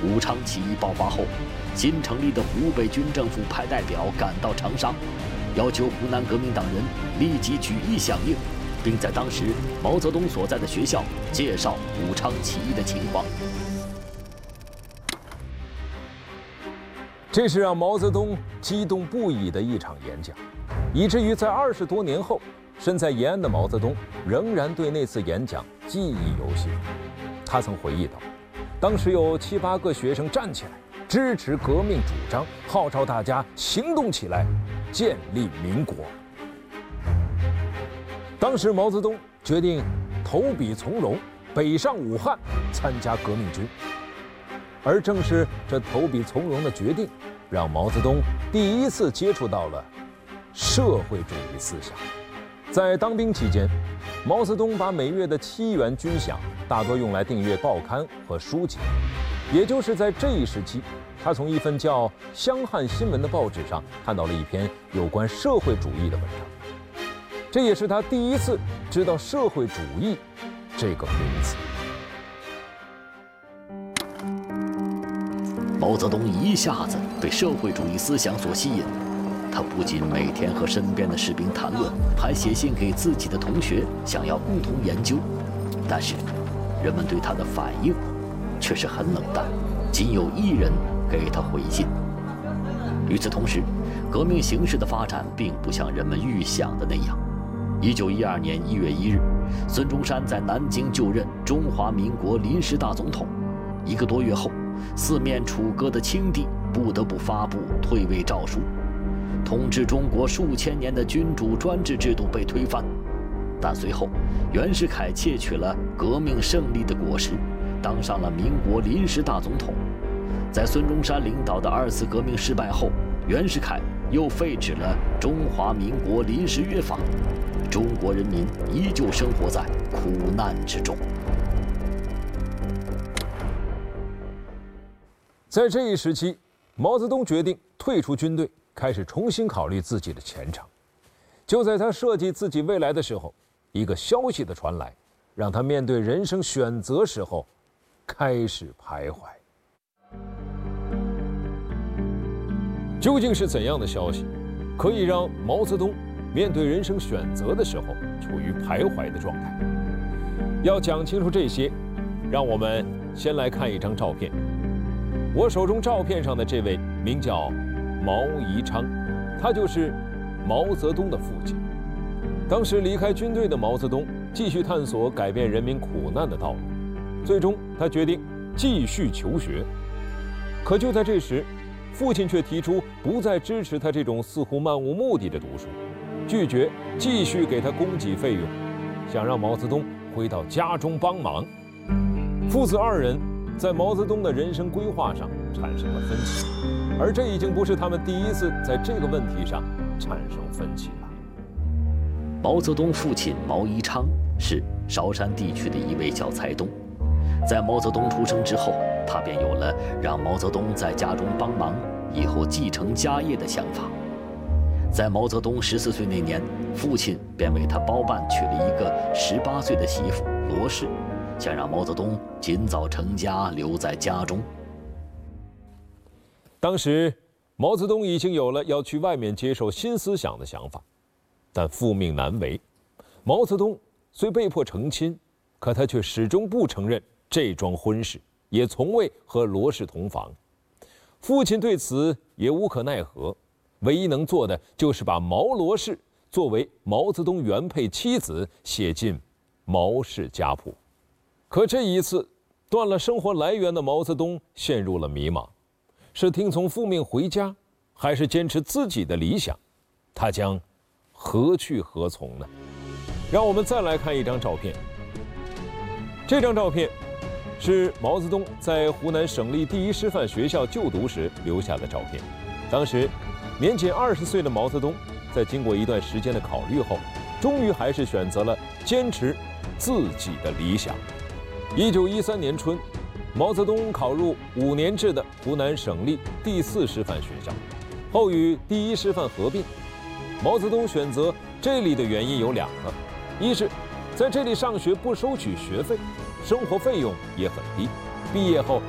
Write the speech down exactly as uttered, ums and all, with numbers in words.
武昌起义爆发后，新成立的湖北军政府派代表赶到长沙，要求湖南革命党人立即举义响应，并在当时毛泽东所在的学校介绍武昌起义的情况。 这是让毛泽东激动不已的一场演讲，以至于在二十多年后，身在延安的毛泽东仍然对那次演讲记忆犹新。他曾回忆道，当时有七八个学生站起来支持革命主张，号召大家行动起来，建立民国。当时毛泽东决定投笔从戎，北上武汉参加革命军。而正是这投笔从戎的决定，让毛泽东第一次接触到了社会主义思想。在当兵期间，毛泽东把每月的七元军饷大多用来订阅报刊和书籍。也就是在这一时期，他从一份叫《湘汉新闻》的报纸上看到了一篇有关社会主义的文章，这也是他第一次知道社会主义这个名词。 毛泽东一下子被社会主义思想所吸引，他不仅每天和身边的士兵谈论，还写信给自己的同学，想要共同研究。但是，人们对他的反应却是很冷淡，仅有一人给他回信。与此同时，革命形势的发展并不像人们预想的那样。一九一二年一月一日，孙中山在南京就任中华民国临时大总统。一个多月后，四面楚歌的清帝不得不发布退位诏书，统治中国数千年的君主专制制度被推翻。但随后，袁世凯窃取了革命胜利的果实，当上了民国临时大总统。在孙中山领导的二次革命失败后，袁世凯又废止了中华民国临时约法，中国人民依旧生活在苦难之中。 在这一时期，毛泽东决定退出军队，开始重新考虑自己的前程。就在他设计自己未来的时候，一个消息的传来，让他面对人生选择时候开始徘徊。究竟是怎样的消息，可以让毛泽东面对人生选择的时候处于徘徊的状态？要讲清楚这些，让我们先来看一张照片。我手中照片上的这位名叫毛宜昌，他就是毛泽东的父亲。当时离开军队的毛泽东继续探索改变人民苦难的道路，最终他决定继续求学。可就在这时，父亲却提出不再支持他这种似乎漫无目的的读书，拒绝继续给他供给费用，想让毛泽东回到家中帮忙。父子二人在毛泽东的人生规划上产生了分歧，而这已经不是他们第一次在这个问题上产生分歧了。 毛泽东父亲毛宜昌是韶山地区的一位小财东，在毛泽东出生之后，他便有了让毛泽东在家中帮忙，以后继承家业的想法。在毛泽东十四岁那年，父亲便为他包办娶了一个十八岁的媳妇罗氏，想让毛泽东尽早成家，留在家中。 当时，毛泽东已经有了要去外面接受新思想的想法，但父命难违。毛泽东虽被迫成亲，可他却始终不承认这桩婚事，也从未和罗氏同房。父亲对此也无可奈何，唯一能做的就是把毛罗氏作为毛泽东原配妻子写进毛氏家谱。可这一次，断了生活来源的毛泽东陷入了迷茫，是听从父命回家，还是坚持自己的理想？他将何去何从呢？让我们再来看一张照片。这张照片是毛泽东在湖南省立第一师范学校就读时留下的照片。当时，年仅二十岁的毛泽东，在经过一段时间的考虑后，终于还是选择了坚持自己的理想。一九一三年春，毛泽东考入五年制的湖南省立第四师范学校，后与第一师范合并。毛泽东选择这里的原因有两个，一是在这里上学不收取学费，生活费用也很低，毕业后